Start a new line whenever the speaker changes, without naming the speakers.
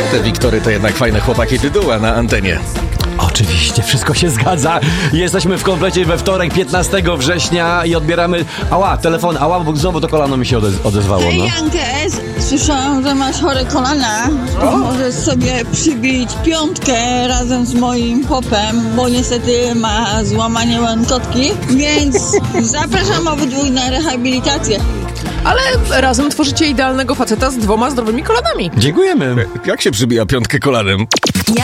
Te Wiktory to jednak fajne chłopaki tytuła na antenie.
Oczywiście, wszystko się zgadza. Jesteśmy w komplecie we wtorek, 15 września i odbieramy... Telefon, bo znowu to kolano mi się odezwało.
Hej,
No.
Jankes, słyszałam, że masz chore kolana. Możesz sobie przybić 5 razem z moim popem, bo niestety ma złamanie łąkotki, więc zapraszam obydwu na rehabilitację.
Ale razem tworzycie idealnego faceta z 2 zdrowymi kolanami.
Dziękujemy.
Jak się przybija 5 kolanem?